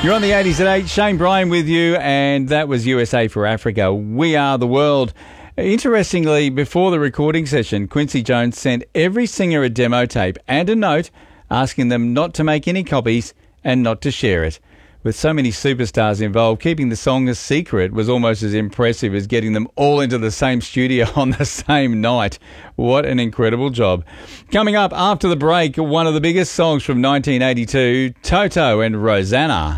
You're on the 80s at 8. Shane Bryan with you, and that was USA for Africa. We are the world. Interestingly, before the recording session, Quincy Jones sent every singer a demo tape and a note asking them not to make any copies and not to share it. With so many superstars involved, keeping the song a secret was almost as impressive as getting them all into the same studio on the same night. What an incredible job. Coming up after the break, one of the biggest songs from 1982, Toto and Rosanna.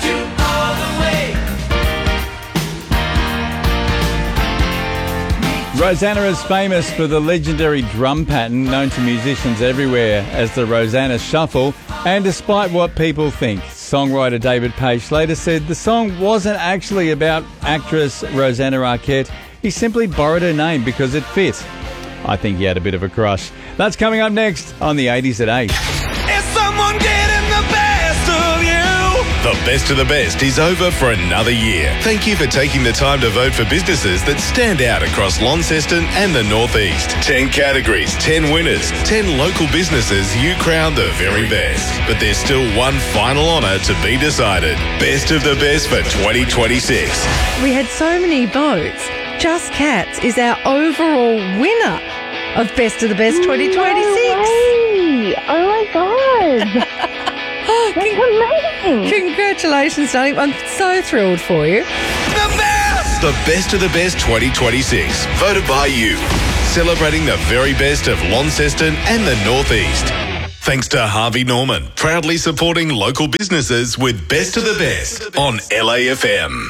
Rosanna is famous for the legendary drum pattern known to musicians everywhere as the Rosanna Shuffle, and despite what people think, songwriter David Page later said the song wasn't actually about actress Rosanna Arquette. He simply borrowed her name because it fit. I think he had a bit of a crush. That's coming up next on the 80s at 8. Is someone getting the best of you? The best of the best is over for another year. Thank you for taking the time to vote for businesses that stand out across Launceston and the Northeast. 10 categories, 10 winners, 10 local businesses you crowned the very best. But there's still one final honour to be decided. Best of the best for 2026. We had so many votes. Just Cats is our overall winner of Best of the Best 2026. No way. Oh my God. That's amazing. Congratulations, darling. I'm so thrilled for you. The best! The best of the best 2026, voted by you. Celebrating the very best of Launceston and the Northeast. Thanks to Harvey Norman, proudly supporting local businesses with Best of the Best on LAFM.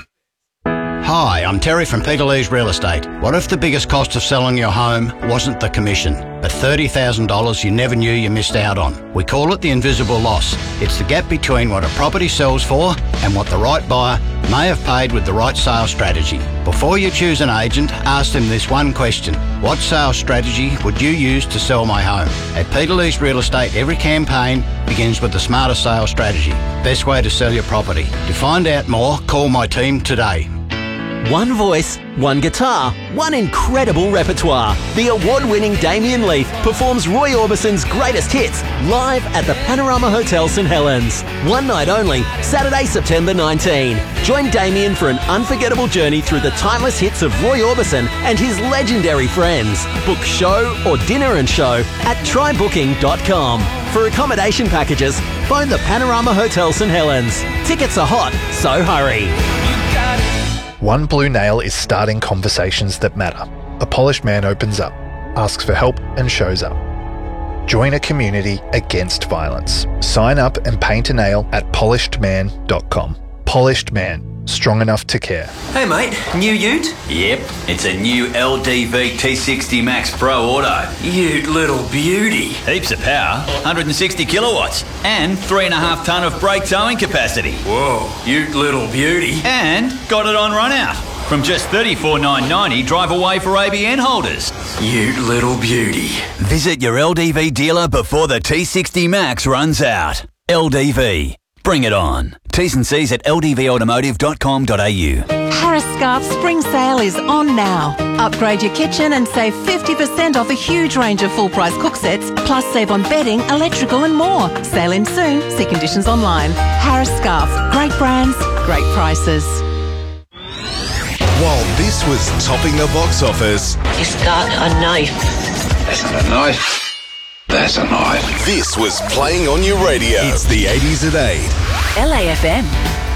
Hi, I'm Terry from Peterlee's Real Estate. What if the biggest cost of selling your home wasn't the commission, but $30,000 you never knew you missed out on? We call it the invisible loss. It's the gap between what a property sells for and what the right buyer may have paid with the right sales strategy. Before you choose an agent, ask them this one question. What sales strategy would you use to sell my home? At Peterlee's Real Estate, every campaign begins with the smarter sales strategy. Best way to sell your property. To find out more, call my team today. One voice, one guitar, one incredible repertoire. The award-winning Damien Leith performs Roy Orbison's greatest hits live at the Panorama Hotel St Helens. One night only, Saturday, September 19. Join Damien for an unforgettable journey through the timeless hits of Roy Orbison and his legendary friends. Book show or dinner and show at trybooking.com. For accommodation packages, phone the Panorama Hotel St Helens. Tickets are hot, so hurry. One Blue Nail is starting conversations that matter. A polished man opens up, asks for help and shows up. Join a community against violence. Sign up and paint a nail at polishedman.com. Polished Man. Strong enough to care. Hey mate, new ute? Yep, it's a new LDV T60 Max Pro Auto. Ute little beauty. Heaps of power, 160 kilowatts, and 3.5 tonne of brake towing capacity. Whoa, ute little beauty. And got it on run out. From just $34,990 drive away for ABN holders. Ute little beauty. Visit your LDV dealer before the T60 Max runs out. LDV. Bring it on. T's and C's at ldvautomotive.com.au. Harris Scarf Spring Sale is on now. Upgrade your kitchen and save 50% off a huge range of full-price cook sets, plus save on bedding, electrical and more. Sale in soon. See conditions online. Harris Scarf. Great brands, great prices. While this was topping the box office... He's got a knife. That's not a knife. That's a knife. This was playing on your radio. It's the 80s at 8. LAFM.